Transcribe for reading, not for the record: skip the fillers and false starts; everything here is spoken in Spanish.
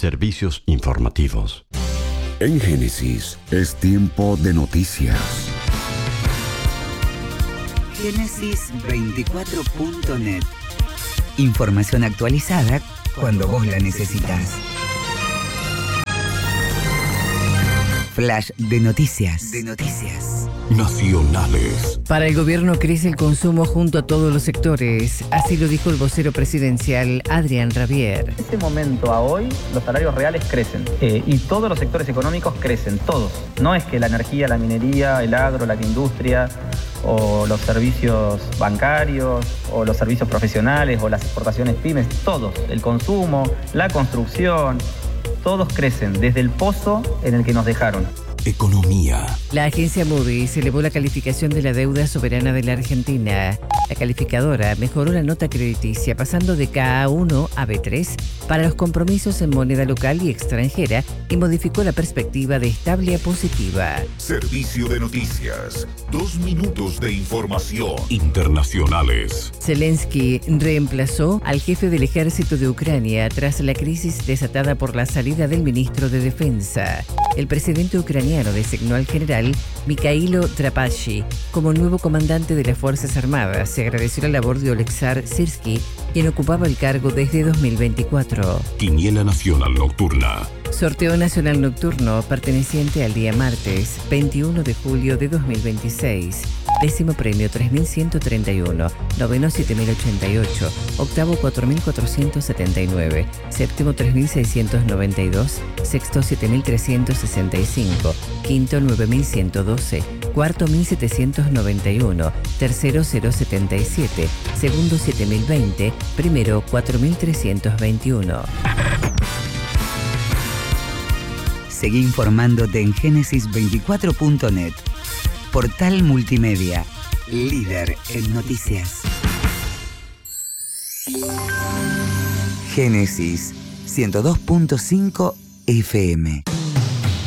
servicios informativos. En Génesis es tiempo de noticias. Génesis24.net. Información actualizada cuando vos la necesitas. Flash de noticias. Nacionales. Para el gobierno crece el consumo junto a todos los sectores. Así lo dijo el vocero presidencial Adrián Rabier. En este momento a hoy los salarios reales crecen y todos los sectores económicos crecen, todos. No es que la energía, la minería, el agro, la industria o los servicios bancarios o los servicios profesionales o las exportaciones pymes, todos, el consumo, la construcción, todos crecen desde el pozo en el que nos dejaron. Economía. La agencia Moody's elevó la calificación de la deuda soberana de la Argentina. La calificadora mejoró la nota crediticia pasando de KA1 a B3 para los compromisos en moneda local y extranjera y modificó la perspectiva de estable a positiva. Servicio de noticias. 2 minutos de información. Internacionales. Zelensky reemplazó al jefe del ejército de Ucrania tras la crisis desatada por la salida del ministro de Defensa. El presidente ucraniano designó al general Mikhailo Drapachy como nuevo comandante de las Fuerzas Armadas. Se agradeció la labor de Oleksandr Syrskyi, quien ocupaba el cargo desde 2024. Quiniela Nacional Nocturna. Sorteo nacional nocturno perteneciente al día martes 21 de julio de 2026. Décimo premio 3.131, noveno 7.088, octavo 4.479, séptimo 3.692, sexto 7.365, quinto 9.112, cuarto 1.791, tercero 0.77, segundo 7.020, primero 4.321. Seguí informándote en Génesis24.net. Portal multimedia, líder en noticias. Génesis 102.5 FM.